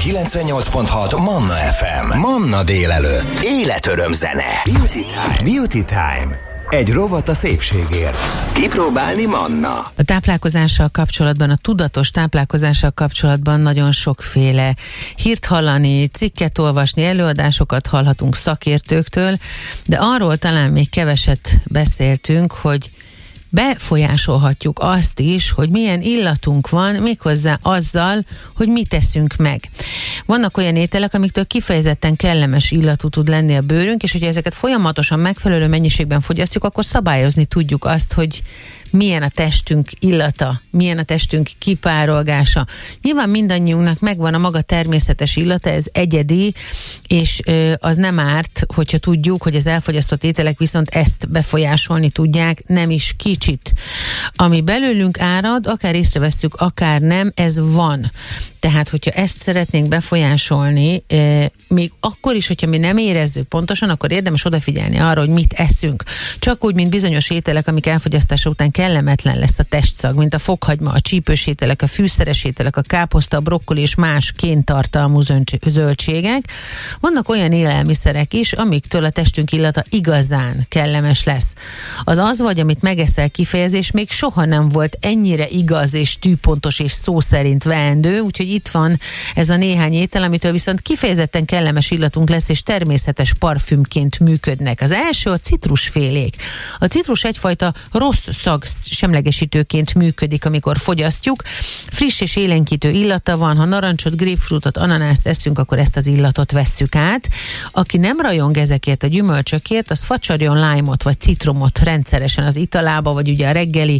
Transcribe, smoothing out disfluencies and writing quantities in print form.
98.6 Manna FM. Manna délelőtt. Életöröm zene. Beauty Time. Egy rovat a szépségért. Kipróbálni Manna. A táplálkozással kapcsolatban, a tudatos táplálkozással kapcsolatban nagyon sokféle hírt hallani, cikket olvasni, előadásokat hallhatunk szakértőktől, de arról talán még keveset beszéltünk, hogy befolyásolhatjuk azt is, hogy milyen illatunk van, méghozzá azzal, hogy mit teszünk meg. Vannak olyan ételek, amiktől kifejezetten kellemes illatú tud lenni a bőrünk, és hogyha ezeket folyamatosan megfelelő mennyiségben fogyasztjuk, akkor szabályozni tudjuk azt, hogy milyen a testünk illata, milyen a testünk kipárolgása. Nyilván mindannyiunknak megvan a maga természetes illata, ez egyedi, és az nem árt, hogyha tudjuk, hogy az elfogyasztott ételek viszont ezt befolyásolni tudják, nem is kicsit. Ami belőlünk árad, akár észrevesszük, akár nem, ez van. Tehát, hogyha ezt szeretnénk befolyásolni, még akkor is, hogyha mi nem érezzük pontosan, akkor érdemes odafigyelni arra, hogy mit eszünk. Csak úgy, mint bizonyos ételek, amik elfogyasztása után kellemetlen lesz a testszag, mint a fokhagyma, a csípős ételek, a fűszeres ételek, a káposzta, a brokkoli és más kéntartalmú zöldségek. Vannak olyan élelmiszerek is, amiktől a testünk illata igazán kellemes lesz. Az vagy, amit megeszel kifejezés, még soha nem volt ennyire igaz és tűpontos és szó szerint veendő, úgyhogy itt van ez a néhány étel, amitől viszont kifejezetten kellemes illatunk lesz, és természetes parfümként működnek. Az első a citrusfélék. A citrus egyfajta rossz szag semlegesítőként működik, amikor fogyasztjuk. Friss és élénkítő illata van, ha narancsot, grapefruitot, ananászt eszünk, akkor ezt az illatot vesszük át. Aki nem rajong ezekért a gyümölcsökért, az facsarjon lájmot vagy citromot rendszeresen az italába, vagy ugye a reggeli